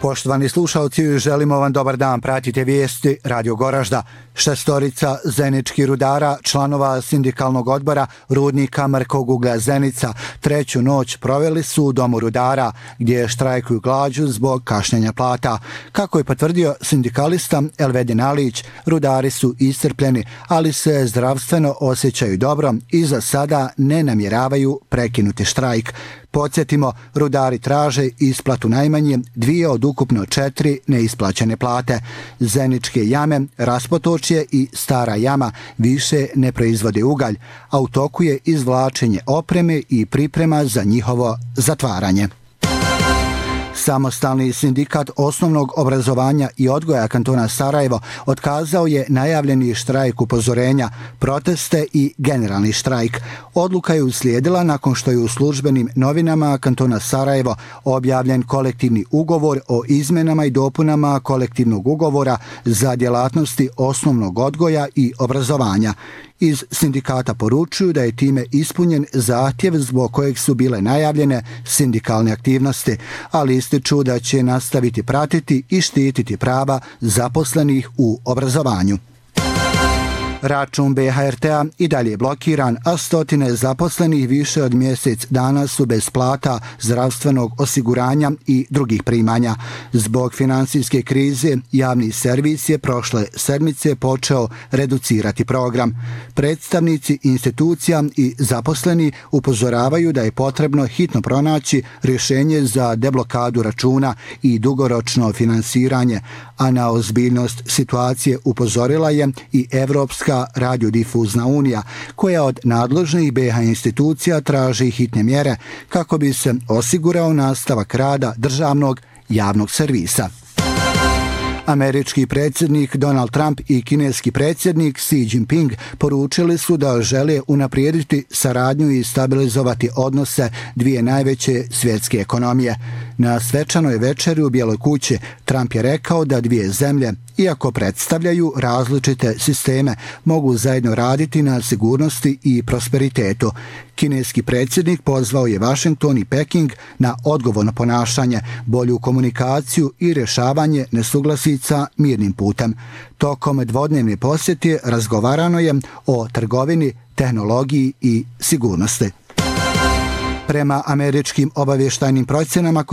Poštovani slušalci, želimo vam dobar dan. Pratite vijesti Radio Goražda. 6 zeničkih rudara, članova sindikalnog odbora rudnika Mrkog uglja Zenica, 3. noć proveli su u domu rudara, gdje štrajkuju glađu zbog kašnjenja plata. Kako je potvrdio sindikalista Elvedin Alić, rudari su iscrpljeni, ali se zdravstveno osjećaju dobro i za sada ne namjeravaju prekinuti štrajk. Podsjetimo, rudari traže isplatu najmanje 2 od ukupno 4 neisplaćene plate. Zeničke jame, Raspotočje i Stara jama više ne proizvode ugalj, a u toku je izvlačenje opreme i priprema za njihovo zatvaranje. Samostalni sindikat osnovnog obrazovanja i odgoja kantona Sarajevo otkazao je najavljeni štrajk upozorenja, proteste i generalni štrajk. Odluka je uslijedila nakon što je u službenim novinama kantona Sarajevo objavljen kolektivni ugovor o izmenama i dopunama kolektivnog ugovora za djelatnosti osnovnog odgoja i obrazovanja. Iz sindikata poručuju da je time ispunjen zahtjev zbog kojeg su bile najavljene sindikalne aktivnosti, ali ističu da će nastaviti pratiti i štititi prava zaposlenih u obrazovanju. Račun BHRT-a i dalje je blokiran, a stotine zaposlenih više od mjesec dana su bez plata, zdravstvenog osiguranja i drugih primanja. Zbog financijske krize, javni servis je prošle sedmice počeo reducirati program. Predstavnici institucija i zaposleni upozoravaju da je potrebno hitno pronaći rješenje za deblokadu računa i dugoročno finansiranje, a na ozbiljnost situacije upozorila je i Evropska radiodifuzna unija, koja od nadležnih BiH institucija traži hitne mjere kako bi se osigurao nastavak rada državnog javnog servisa. Američki predsjednik Donald Trump i kineski predsjednik Xi Jinping poručili su da žele unaprijediti saradnju i stabilizovati odnose dvije najveće svjetske ekonomije. Na svečanoj večeri u Bijeloj kući Trump je rekao da dvije zemlje, iako predstavljaju različite sisteme, mogu zajedno raditi na sigurnosti i prosperitetu. Kineski predsjednik pozvao je Washington i Peking na odgovorno ponašanje, bolju komunikaciju i rješavanje nesuglasica mirnim putem. Tokom dvodnevne posjete razgovarano je o trgovini, tehnologiji i sigurnosti. Prema američkim obavještajnim procjenama